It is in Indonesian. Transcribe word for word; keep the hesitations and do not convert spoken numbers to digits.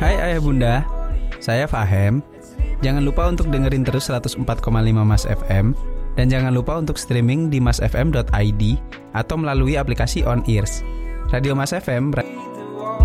Hai ayah bunda, saya Fahem. Jangan lupa untuk dengerin terus seratus empat koma lima Mas F M. Dan jangan lupa untuk streaming di mas f m dot i d atau melalui aplikasi On Ears. Radio Mas F M